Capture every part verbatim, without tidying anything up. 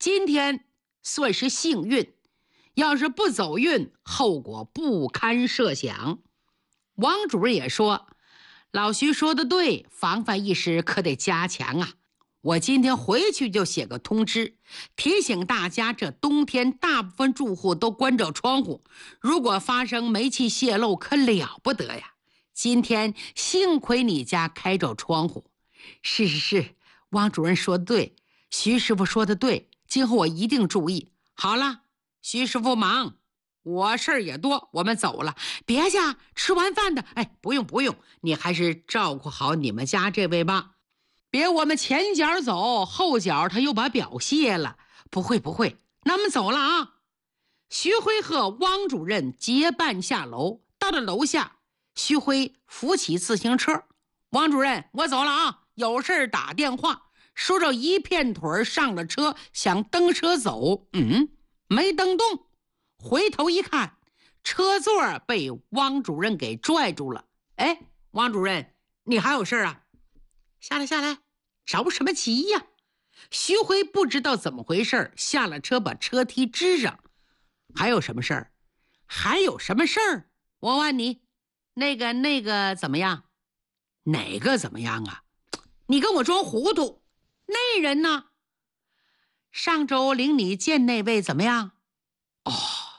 今天算是幸运，要是不走运，后果不堪设想。王主任也说，老徐说的对，防范意识可得加强啊。我今天回去就写个通知，提醒大家这冬天大部分住户都关着窗户，如果发生煤气泄漏可了不得呀。今天幸亏你家开着窗户。是是是，王主任说的对，徐师傅说的对，今后我一定注意。好了，徐师傅忙，我事儿也多，我们走了。别介，吃完饭的，哎，不用不用，你还是照顾好你们家这位吧。别我们前脚走，后脚他又把表谢了。不会不会，那我们走了啊。徐辉和汪主任结伴下楼，到了楼下，徐辉扶起自行车。汪主任，我走了啊，有事打电话。说着一片腿上了车，想蹬车走，嗯，没蹬动。回头一看，车座被汪主任给拽住了。哎，汪主任，你还有事啊？下来下来，着什么急呀？徐辉不知道怎么回事，下了车把车梯支上。还有什么事儿？还有什么事儿？我问你，那个那个怎么样？哪个怎么样啊？你跟我装糊涂。那人呢？上周领你见那位怎么样？哦，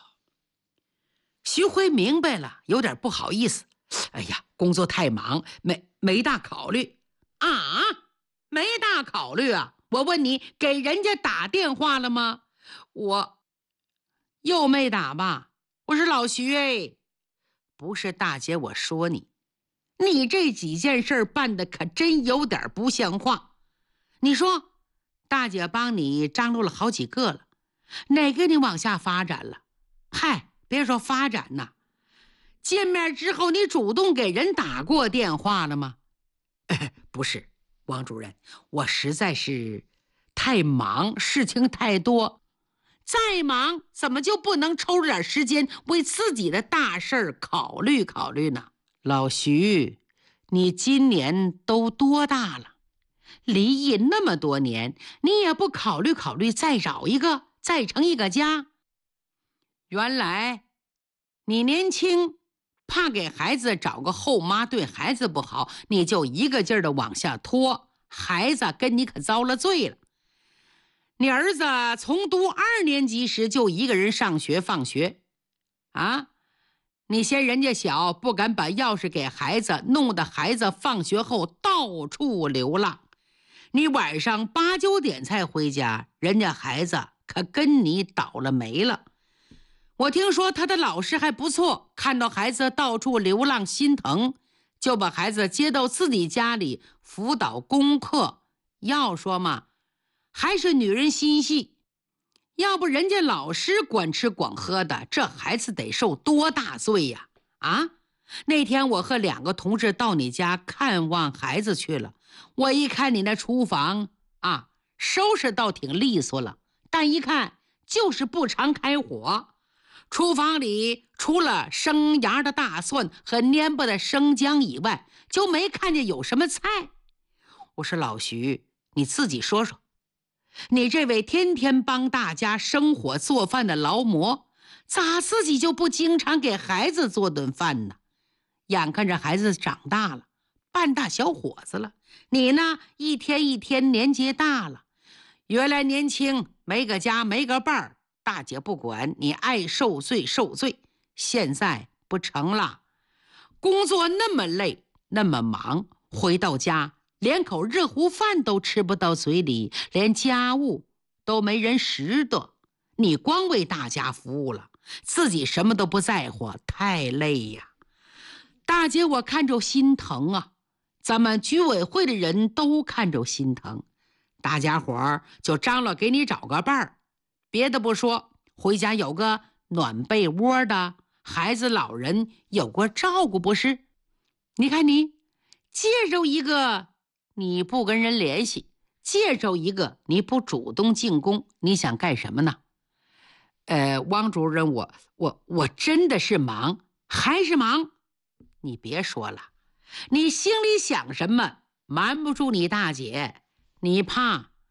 徐辉明白了，有点不好意思。哎呀，工作太忙，没没大考虑啊，没大考虑啊！我问你，给人家打电话了吗？我又没打吧？我是老徐哎，不是大姐，我说你，你这几件事办的可真有点不像话。你说，大姐帮你张罗了好几个了，哪个你往下发展了？嗨，别说发展呐，见面之后你主动给人打过电话了吗？不是，王主任，我实在是太忙，事情太多。再忙怎么就不能抽出点时间为自己的大事考虑考虑呢？老徐，你今年都多大了？离异那么多年，你也不考虑考虑再找一个，再成一个家？原来你年轻，怕给孩子找个后妈对孩子不好，你就一个劲儿的往下拖，孩子跟你可遭了罪了。你儿子从读二年级时就一个人上学放学啊，你嫌人家小，不敢把钥匙给孩子，弄得孩子放学后到处流浪。你晚上八九点才回家，人家孩子可跟你倒了霉了。我听说他的老师还不错，看到孩子到处流浪心疼，就把孩子接到自己家里辅导功课。要说嘛，还是女人心细，要不人家老师管吃管喝的，这孩子得受多大罪呀！啊，那天我和两个同事到你家看望孩子去了，我一看你那厨房啊，收拾倒挺利索了，但一看就是不常开火。厨房里除了生芽的大蒜和蔫巴的生姜以外，就没看见有什么菜。我说老徐，你自己说说，你这位天天帮大家生火做饭的劳模，咋自己就不经常给孩子做顿饭呢？眼看着孩子长大了，半大小伙子了，你呢一天一天年纪大了，原来年轻没个家没个伴儿，大姐不管你爱受罪受罪，现在不成了。工作那么累那么忙，回到家连口热乎饭都吃不到嘴里，连家务都没人拾得，你光为大家服务了，自己什么都不在乎，太累呀。大姐我看着心疼啊，咱们居委会的人都看着心疼，大家伙儿就张罗给你找个伴儿，别的不说，回家有个暖被窝的，孩子老人有个照顾不是？你看你介绍一个你不跟人联系，介绍一个你不主动进攻，你想干什么呢？呃，汪主任，我我我真的是忙，还是忙。你别说了，你心里想什么瞒不住你大姐，你怕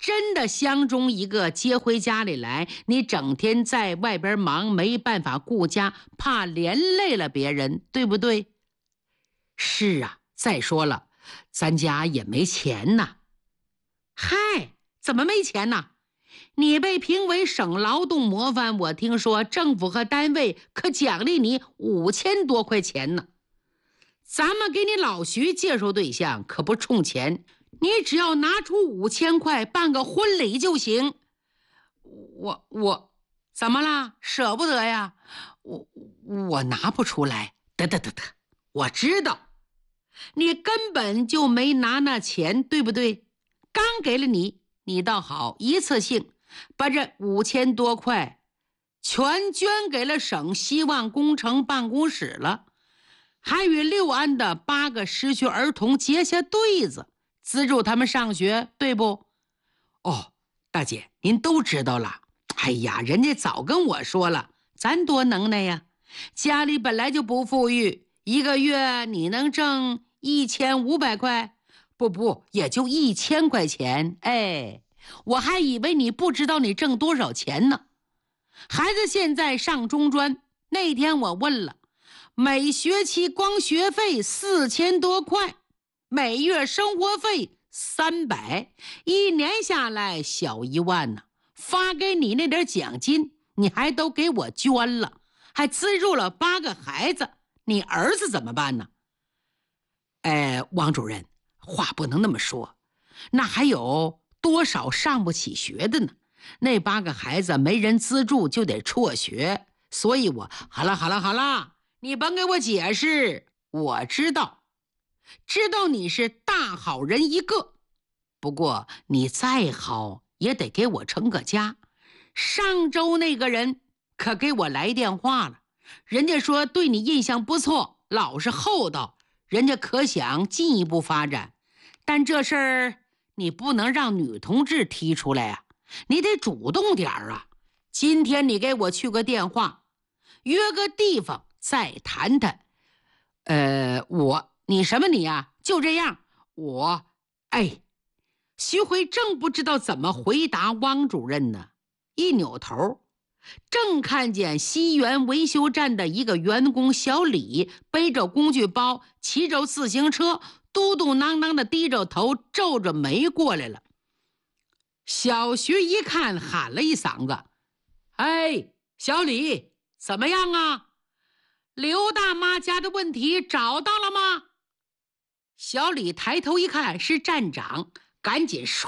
真的相中一个接回家里来，你整天在外边忙，没办法顾家，怕连累了别人，对不对？是啊，再说了，咱家也没钱呐。嗨，怎么没钱呢？你被评为省劳动模范，我听说政府和单位可奖励你五千多块钱呢。咱们给你老徐介绍对象可不冲钱，你只要拿出五千块办个婚礼就行。我我怎么了？舍不得呀？我我拿不出来。得得得得，我知道，你根本就没拿那钱，对不对？刚给了你，你倒好，一次性把这五千多块全捐给了省希望工程办公室了，还与六安的八个失学儿童结下对子，资助他们上学，对不？哦，大姐，您都知道了。哎呀，人家早跟我说了，咱多能耐呀！家里本来就不富裕，一个月你能挣一千五百块？不不，也就一千块钱。哎，我还以为你不知道你挣多少钱呢。孩子现在上中专，那天我问了，每学期光学费四千多块，每月生活费三百，一年下来小一万呢。发给你那点奖金，你还都给我捐了，还资助了八个孩子，你儿子怎么办呢？哎，王主任，话不能那么说，那还有多少上不起学的呢？那八个孩子没人资助就得辍学，所以我好了好了好了，你甭给我解释，我知道，知道你是大好人一个，不过你再好也得给我成个家。上周那个人可给我来电话了，人家说对你印象不错，老实厚道，人家可想进一步发展，但这事儿你不能让女同志提出来啊，你得主动点啊。今天你给我去个电话，约个地方再谈谈。呃，我你什么你啊？就这样，我哎。徐辉正不知道怎么回答汪主任呢，一扭头，正看见西园维修站的一个员工小李背着工具包，骑着自行车，嘟嘟囔囔的低着头，皱着眉过来了。小徐一看，喊了一嗓子：“哎，小李，怎么样啊？刘大妈家的问题找到了吗？”小李抬头一看，是站长，赶紧唰，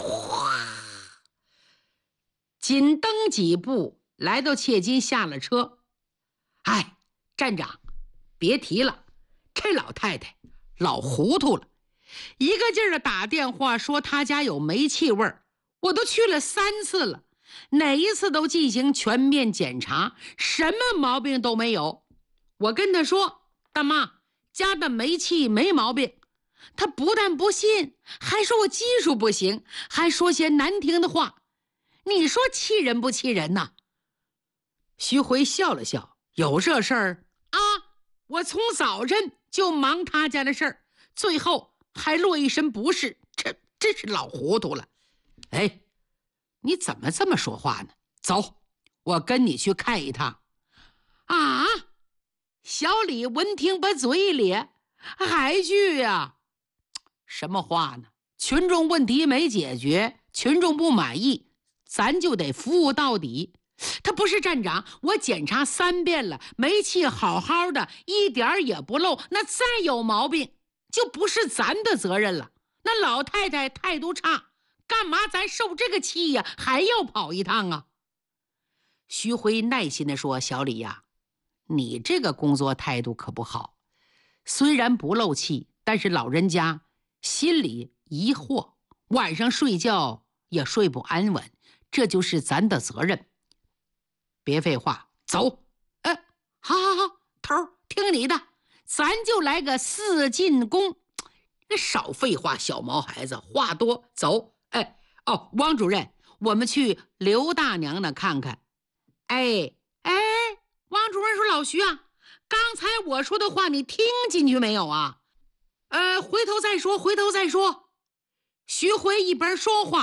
紧蹬几步来到切金，下了车。哎，站长，别提了，这老太太老糊涂了，一个劲儿的打电话说她家有煤气味儿，我都去了三次了，哪一次都进行全面检查，什么毛病都没有。我跟她说，大妈，家的煤气没毛病。他不但不信，还说我技术不行，还说些难听的话。你说气人不气人呐？徐辉笑了笑，有这事儿啊？我从早晨就忙他家的事儿，最后还落一身不是，这真是老糊涂了。哎，你怎么这么说话呢？走，我跟你去看一趟。啊！小李闻听把嘴一咧，还去呀？什么话呢？群众问题没解决，群众不满意，咱就得服务到底。他不是站长，我检查三遍了，煤气好好的，一点也不漏，那再有毛病就不是咱的责任了。那老太太态度差，干嘛咱受这个气呀？还要跑一趟啊？徐辉耐心地说，小李呀，你这个工作态度可不好，虽然不漏气，但是老人家心里疑惑，晚上睡觉也睡不安稳，这就是咱的责任。别废话，走。哎，好好好，头听你的，咱就来个四进宫。少废话，小毛孩子话多，走。哎，哦，汪主任，我们去刘大娘那看看。哎哎，汪主任说，老徐啊，刚才我说的话你听进去没有啊？呃，回头再说，回头再说。徐辉一边说话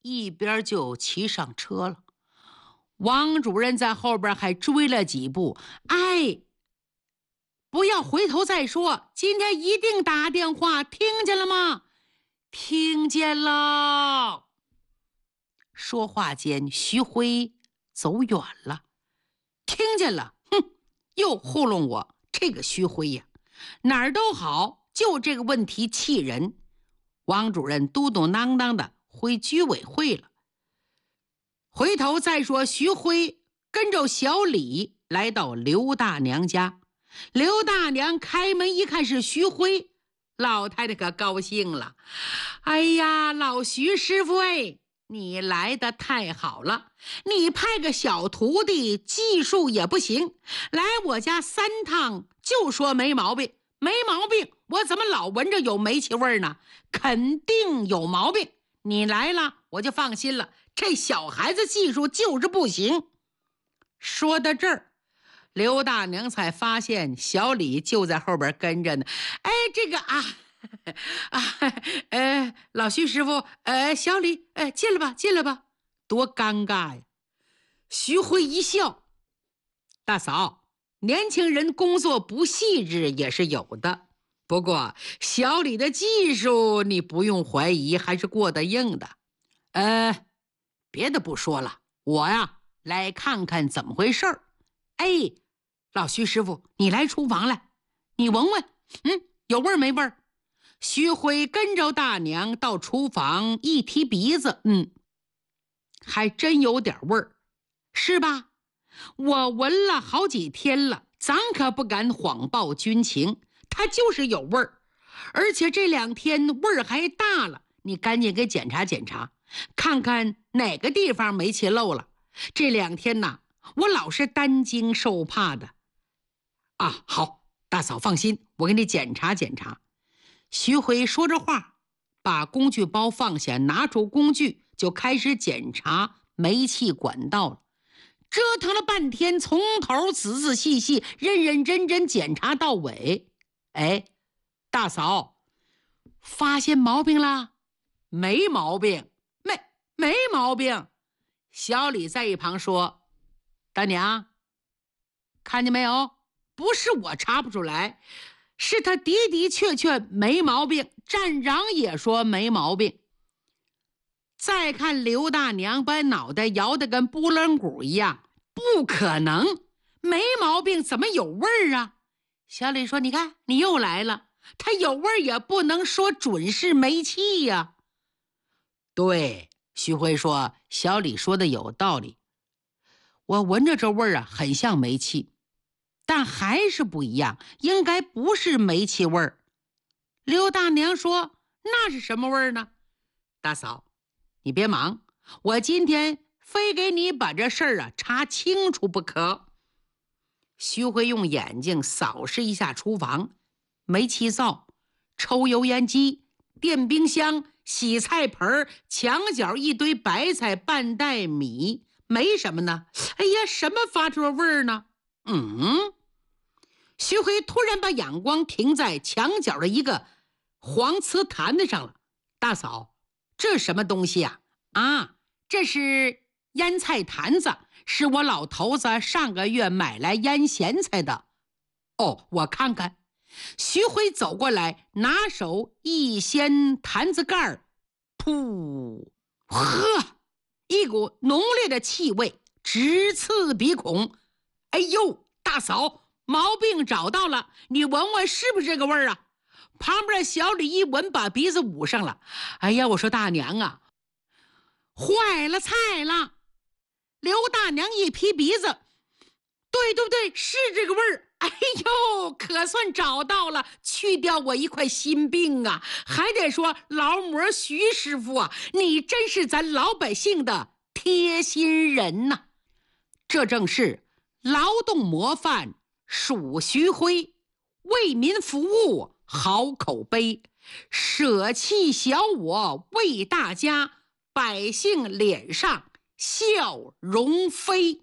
一边就骑上车了。王主任在后边还追了几步，哎，不要回头再说，今天一定打电话，听见了吗？听见了。说话间，徐辉走远了。听见了，哼，又糊弄我，这个徐辉呀，哪儿都好，就这个问题气人。王主任嘟嘟囔囔的回居委会了。回头再说，徐辉跟着小李来到刘大娘家。刘大娘开门一看是徐辉，老太太可高兴了。哎呀，老徐师傅哎，你来的太好了，你派个小徒弟技术也不行，来我家三趟就说没毛病，没毛病，我怎么老闻着有煤气味呢？肯定有毛病，你来了我就放心了，这小孩子技术就是不行。说到这儿，刘大娘才发现小李就在后边跟着呢。哎，这个啊啊，呃，老徐师傅，呃，小李，呃，进来吧，进来吧，多尴尬呀！徐辉一笑，大嫂，年轻人工作不细致也是有的，不过小李的技术你不用怀疑，还是过得硬的。呃，别的不说了，我呀来看看怎么回事儿。哎，老徐师傅，你来厨房来，你闻闻，嗯，有味儿没味儿？徐辉跟着大娘到厨房，一提鼻子，嗯，还真有点味儿，是吧？我闻了好几天了，咱可不敢谎报军情，它就是有味儿，而且这两天味儿还大了，你赶紧给检查检查，看看哪个地方煤气漏了。这两天呐，我老是担惊受怕的。啊，好，大嫂放心，我给你检查检查。徐辉说着话，把工具包放下，拿出工具就开始检查煤气管道了。折腾了半天，从头仔仔细细、认认真真检查到尾。哎，大嫂，发现毛病了？没毛病，没没毛病。小李在一旁说：“大娘，看见没有？不是我查不出来。”是他的的确确没毛病，站长也说没毛病。再看刘大娘把脑袋摇得跟拨浪鼓一样，不可能，没毛病怎么有味儿啊？小李说：“你看，你又来了，他有味儿也不能说准是煤气呀。”对，徐辉说，小李说的有道理，我闻着这味儿啊，很像煤气。但还是不一样，应该不是煤气味儿。刘大娘说：“那是什么味儿呢？”大嫂，你别忙，我今天非给你把这事儿啊查清楚不可。徐辉用眼睛扫视一下厨房，煤气灶、抽油烟机、电冰箱、洗菜盆，墙角一堆白菜、半袋米，没什么呢。哎呀，什么发出味儿呢？嗯，徐辉突然把眼光停在墙角的一个黄瓷坛子上了。大嫂，这什么东西呀？啊，这是腌菜坛子，是我老头子上个月买来腌咸菜的。哦，我看看。徐辉走过来，拿手一掀坛子盖儿，噗，呵，一股浓烈的气味直刺鼻孔。哎呦，大嫂，毛病找到了，你闻闻是不是这个味儿啊？旁边小李一闻，把鼻子捂上了。哎呀，我说大娘啊，坏了菜了。刘大娘一劈鼻子，对对对，是这个味儿。哎呦，可算找到了，去掉我一块心病啊！还得说劳模徐师傅啊，你真是咱老百姓的贴心人呐、啊！这正是劳动模范属徐辉，为民服务好口碑，舍弃小我为大家，百姓脸上笑容飞。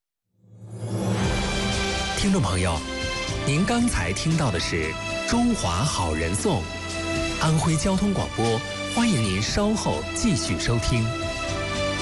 听众朋友，您刚才听到的是《中华好人颂》，安徽交通广播，欢迎您稍后继续收听。